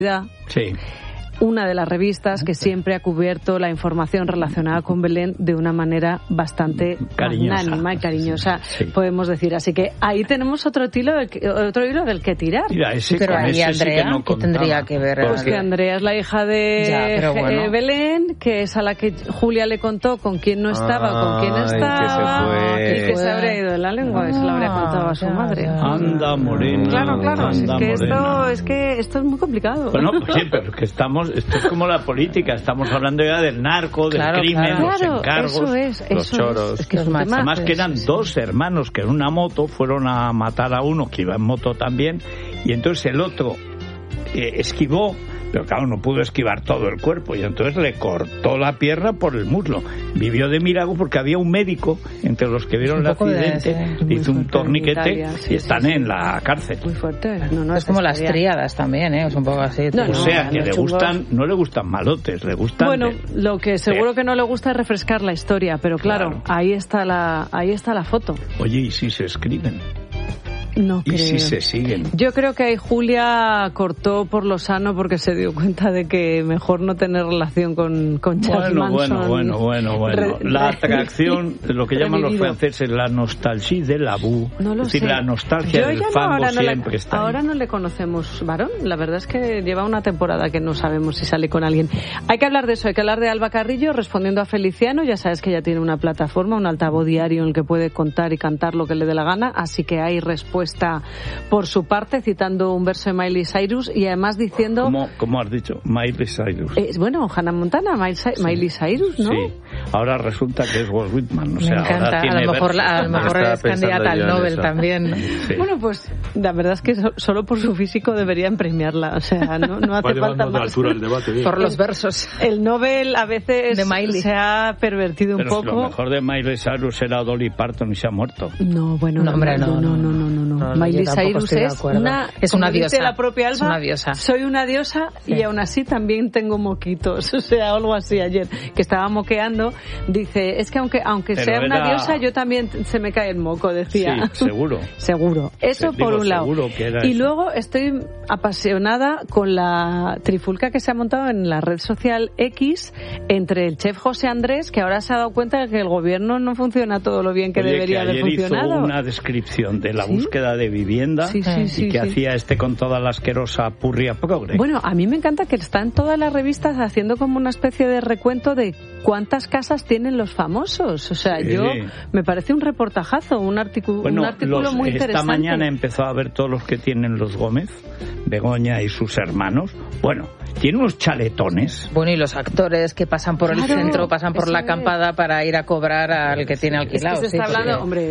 Sí. Una de las revistas que siempre ha cubierto la información relacionada con Belén de una manera bastante magnánima y cariñosa, sí. Podemos decir. Así que ahí tenemos otro hilo del que tirar. Mira, pero ahí Andrea, sí que tendría que ver? Pues que Andrea es la hija de Belén, que es a la que Julia le contó con quién no estaba, con quién estaba, y que se habría ido de la lengua y se lo habría contado a su madre. Anda, morena. Claro. Es que esto es muy complicado. Bueno, pues sí, pero es que esto es como la política, estamos hablando ya del narco, del crimen, los encargos, los choros. Es que además que eran dos hermanos que en una moto fueron a matar a uno que iba en moto también, y entonces el otro esquivó, pero claro, no pudo esquivar todo el cuerpo y entonces le cortó la pierna por el muslo. Vivió de milagro porque había un médico entre los que vieron el accidente, hizo un torniquete y están en la cárcel. Muy fuerte. Es como las tríadas también, es un poco así. O sea, que no le gustan malotes, le gustan... Bueno, lo que seguro que no le gusta es refrescar la historia, pero claro. ahí está la foto. Oye, ¿y si se escriben? No creo. ¿Y si se siguen? Yo creo que ahí Julia cortó por lo sano porque se dio cuenta de que mejor no tener relación con Charles Manson. Bueno. La atracción, lo que llaman los franceses, la nostalgia de la boue. No lo es decir, sé. la nostalgia del fango siempre está ahí. Ahora no le conocemos varón. La verdad es que lleva una temporada que no sabemos si sale con alguien. Hay que hablar de eso, hay que hablar de Alba Carrillo respondiendo a Feliciano. Ya sabes que ella tiene una plataforma, un altavoz diario en el que puede contar y cantar lo que le dé la gana, así que hay respuesta por su parte, citando un verso de Miley Cyrus y además diciendo... ¿Cómo has dicho? Miley Cyrus. Bueno, Hannah Montana, Miley Cyrus, ¿no? Sí. Ahora resulta que es Walt Whitman. Me encanta. A lo mejor es candidata al Nobel también, ¿no? Sí. Bueno, pues la verdad es que solo por su físico deberían premiarla. O sea, no hace falta más. Altura el debate, por los versos. El Nobel a veces de Miley se ha pervertido un poco. Lo mejor de Miley Cyrus era Dolly Parton y se ha muerto. No, bueno, no. Miley Cyrus es una diosa. La propia Alba, es una diosa. Soy una diosa y aún así también tengo moquitos. O sea, algo así ayer, que estaba moqueando. Dice, es que aunque sea una diosa, yo también se me cae el moco, decía. Sí, seguro. Seguro. Eso por un lado. Y eso. Luego estoy apasionada con la trifulca que se ha montado en la red social X entre el chef José Andrés, que ahora se ha dado cuenta de que el gobierno no funciona todo lo bien que debería haber funcionado. Hizo una descripción de la búsqueda de vivienda y que hacía con toda la asquerosa purria progre. Bueno, a mí me encanta que está en todas las revistas haciendo como una especie de recuento de cuántas casas tienen los famosos. O sea, me parece un reportajazo, un artículo muy interesante. Esta mañana empezó a ver todos los que tienen los Gómez, Begoña y sus hermanos. Bueno, tiene unos chaletones. Bueno, y los actores que pasan por el centro, pasan por la acampada para ir a cobrar al que tiene alquilado. Se está hablando, hombre,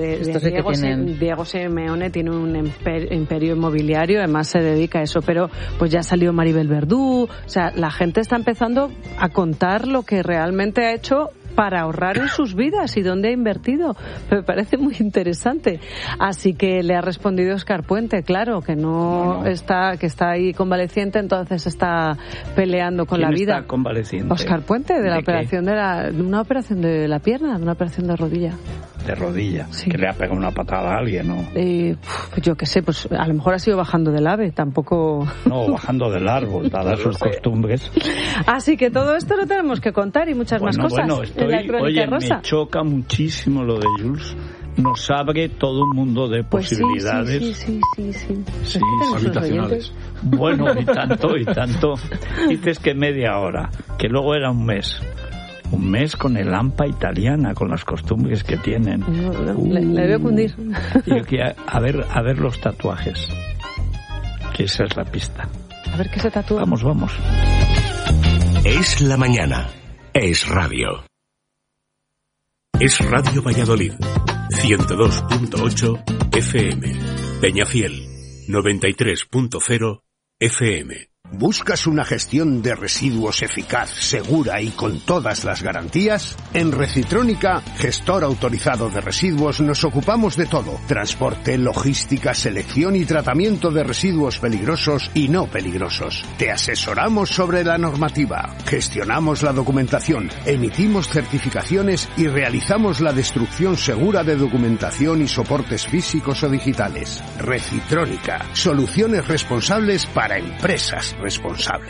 de Diego Simeone tiene un imperio inmobiliario, además se dedica a eso, pero pues ya salió Maribel Verdú. O sea, la gente está empezando a contar lo que realmente ha hecho para ahorrar en sus vidas y dónde ha invertido. Me parece muy interesante. Así que le ha respondido Óscar Puente, claro, que que está ahí convaleciente, entonces está peleando con la vida. ¿Quién está convaleciente? Óscar Puente, de la operación de una operación de la pierna, de una operación de rodilla. De rodilla, sí. Que le ha pegado una patada a alguien, ¿no? Yo qué sé, pues a lo mejor ha sido bajando del ave, tampoco... No, bajando del árbol, dadas sus costumbres. Así que todo esto lo tenemos que contar y muchas más cosas. Me choca muchísimo lo de Jules. Nos abre todo un mundo de posibilidades. Sí, habitacionales. Bueno, y tanto. Dices que media hora, que luego era un mes. Un mes con el AMPA italiana, con las costumbres que tienen. Le debe cundir. A ver los tatuajes. Que esa es la pista. A ver qué se tatúa. Vamos. Es la mañana. Es radio. Es Radio Valladolid. 102.8 FM. Peñafiel. 93.0 FM. ¿Buscas una gestión de residuos eficaz, segura y con todas las garantías? En Recitrónica, gestor autorizado de residuos, nos ocupamos de todo. Transporte, logística, selección y tratamiento de residuos peligrosos y no peligrosos. Te asesoramos sobre la normativa, gestionamos la documentación, emitimos certificaciones y realizamos la destrucción segura de documentación y soportes físicos o digitales. Recitrónica, soluciones responsables para empresas, responsable.